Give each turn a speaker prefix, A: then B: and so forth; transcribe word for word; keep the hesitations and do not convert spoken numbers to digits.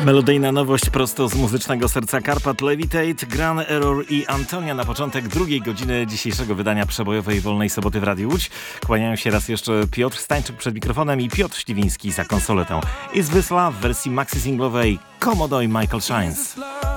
A: Melodyjna nowość prosto z muzycznego serca Karpat, Levitate, Gran Error i Antonia na początek drugiej godziny dzisiejszego wydania przebojowej Wolnej Soboty w Radiu Łódź. Kłaniają się raz jeszcze Piotr Stańczyk przed mikrofonem i Piotr Śliwiński za konsoletą. Is This Love w wersji maxi singlowej Komodo i Michael Shines.